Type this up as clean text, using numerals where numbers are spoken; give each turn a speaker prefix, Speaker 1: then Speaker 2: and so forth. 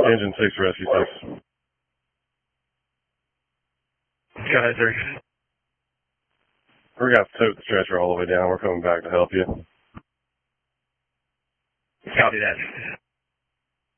Speaker 1: Engine 6 Rescue 6.
Speaker 2: Go ahead, sir.
Speaker 1: We're going to have to tote the stretcher all the way down. We're coming back to help you.
Speaker 2: Copy that.